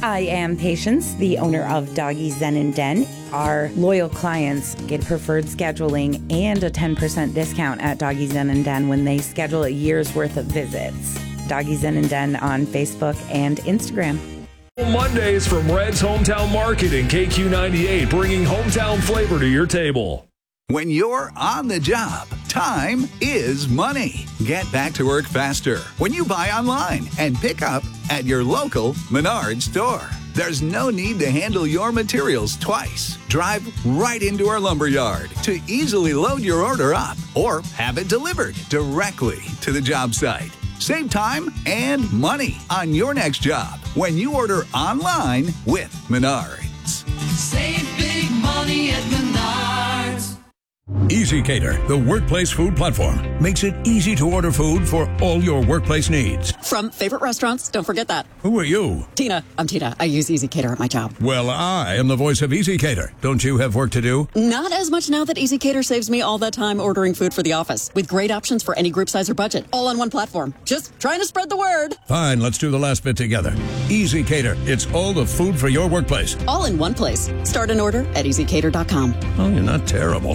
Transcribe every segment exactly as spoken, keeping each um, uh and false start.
I am Patience, the owner of Doggy Zen and Den. Our loyal clients get preferred scheduling and a ten percent discount at Doggy Zen and Den when they schedule a year's worth of visits. Doggy Zen and Den on Facebook and Instagram. Mondays from Red's Hometown Market in K Q ninety-eight, bringing hometown flavor to your table. When you're on the job, time is money. Get back to work faster when you buy online and pick up at your local Menards store. There's no need to handle your materials twice. Drive right into our lumber yard to easily load your order up or have it delivered directly to the job site. Save time and money on your next job when you order online with Menards. Save big money at Menards. EasyCater, the workplace food platform, makes it easy to order food for all your workplace needs. From favorite restaurants, don't forget that. Who are you? Tina. I'm Tina. I use EasyCater at my job. Well, I am the voice of EasyCater. Don't you have work to do? Not as much now that EasyCater saves me all that time ordering food for the office. With great options for any group size or budget. All on one platform. Just trying to spread the word. Fine, let's do the last bit together. EasyCater. It's all the food for your workplace. All in one place. Start an order at easy cater dot com. Oh, you're not terrible.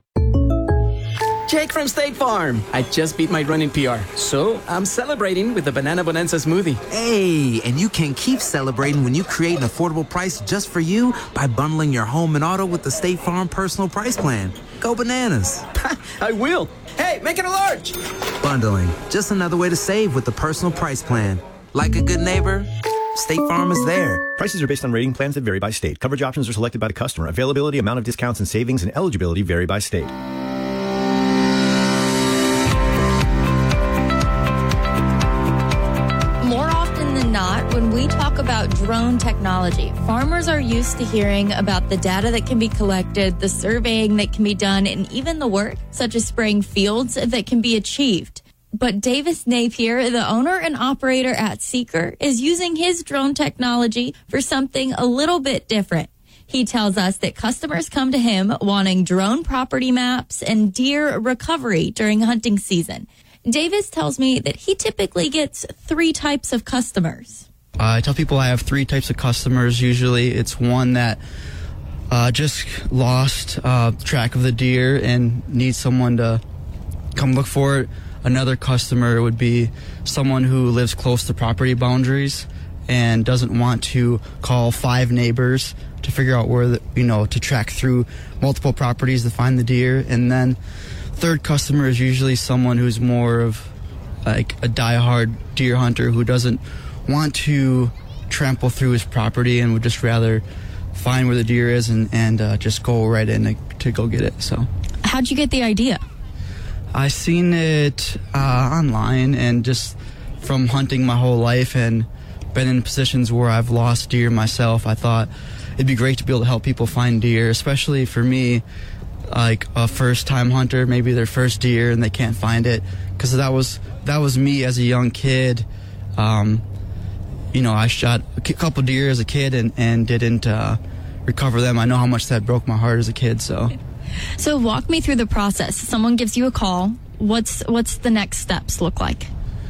Jake from State Farm. I just beat my running P R, so I'm celebrating with the Banana Bonanza smoothie. Hey, and you can keep celebrating when you create an affordable price just for you by bundling your home and auto with the State Farm Personal Price Plan. Go bananas. I will. Hey, make it a large. Bundling, just another way to save with the Personal Price Plan. Like a good neighbor, State Farm is there. Prices are based on rating plans that vary by state. Coverage options are selected by the customer. Availability, amount of discounts and savings, and eligibility vary by state. Not when we talk about drone technology, farmers are used to hearing about the data that can be collected, the surveying that can be done, and even the work, such as spraying fields, that can be achieved. But Davis Napier, the owner and operator at Seeker, is using his drone technology for something a little bit different. He tells us that customers come to him wanting drone property maps and deer recovery during hunting season. Davis tells me that he typically gets three types of customers. Uh, I tell people I have three types of customers. Usually it's one that uh, just lost uh, track of the deer and needs someone to come look for it. Another customer would be someone who lives close to property boundaries and doesn't want to call five neighbors to figure out where, the, you know, to track through multiple properties to find the deer. And then third customer is usually someone who's more of like a diehard deer hunter who doesn't want to trample through his property and would just rather find where the deer is and, and uh, just go right in to, to go get it. So, how'd you get the idea? I seen it uh, online and just from hunting my whole life and been in positions where I've lost deer myself. I thought it'd be great to be able to help people find deer, especially for me, like a first-time hunter, maybe their first deer and they can't find it, because that was that was me as a young kid. Um, you know, I shot a couple deer as a kid and and didn't uh, recover them. I know how much that broke my heart as a kid. So, so walk me through the process. Someone gives you a call. What's what's the next steps look like?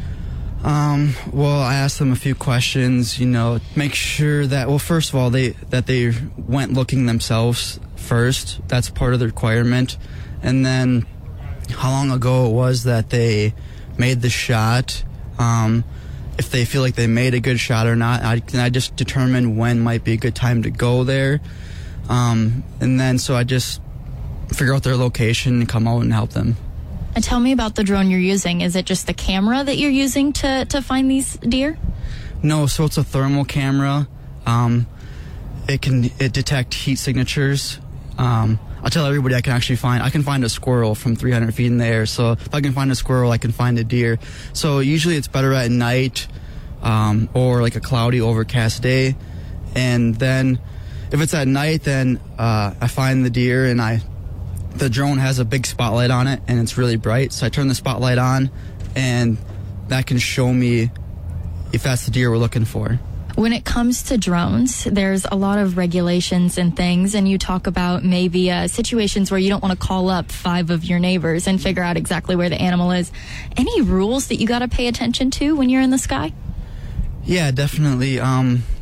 Um, well, I asked them a few questions. You know, make sure that well, first of all, they that they went looking themselves first. That's part of the requirement. And then how long ago it was that they made the shot, um, if they feel like they made a good shot or not. I, and I just determine when might be a good time to go there. Um, and then so I just figure out their location and come out and help them. And tell me about the drone you're using. Is it just the camera that you're using to, to find these deer? No, so it's a thermal camera. Um, it can it detect heat signatures. Um, I'll tell everybody I can actually find, I can find a squirrel from three hundred feet in the air. So if I can find a squirrel, I can find a deer. So usually it's better at night, um, or like a cloudy, overcast day. And then if it's at night, then, uh, I find the deer and I, the drone has a big spotlight on it and it's really bright. So I turn the spotlight on and that can show me if that's the deer we're looking for. When it comes to drones, there's a lot of regulations and things, and you talk about maybe uh, situations where you don't want to call up five of your neighbors and figure out exactly where the animal is. Any rules that you got to pay attention to when you're in the sky? Yeah, definitely. Um,